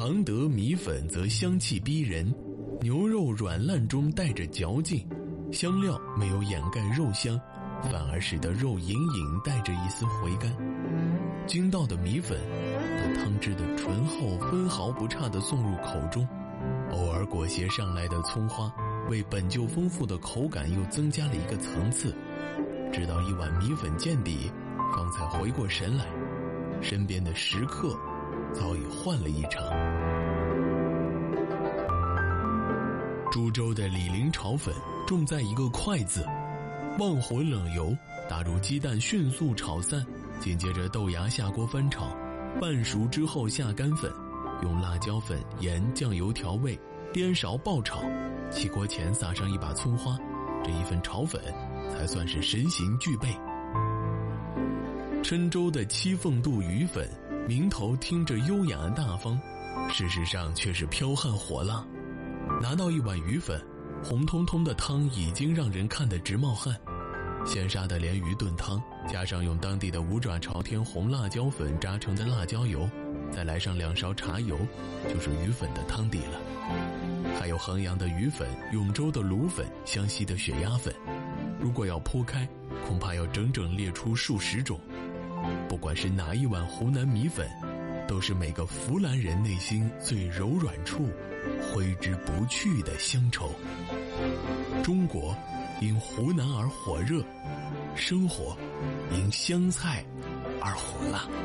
常德米粉则香气逼人，牛肉软烂中带着嚼劲，香料没有掩盖肉香，反而使得肉隐隐带着一丝回甘。筋道的米粉把汤汁的醇厚分毫不差地送入口中，偶尔裹挟上来的葱花为本就丰富的口感又增加了一个层次。直到一碗米粉见底，方才回过神来，身边的食客早已换了一场。株洲的李林炒粉重在一个快字，忘火冷油，打入鸡蛋迅速炒散，紧接着豆芽下锅翻炒，半熟之后下干粉，用辣椒粉、盐、酱油调味，颠勺爆炒，起锅前撒上一把葱花，这一份炒粉才算是神形俱备。郴州的七凤肚鱼粉名头听着优雅大方，事实上却是剽悍火辣。拿到一碗鱼粉，红彤彤的汤已经让人看得直冒汗。鲜杀的鲢鱼炖汤，加上用当地的五爪朝天红辣椒粉炸成的辣椒油，再来上2勺茶油，就是鱼粉的汤底了。还有衡阳的鱼粉、永州的卤粉、湘西的血鸭粉，如果要剖开，恐怕要整整列出数十种。不管是哪一碗湖南米粉，都是每个湖南人内心最柔软处挥之不去的乡愁。中国因湖南而火热，生活因湘菜而火辣。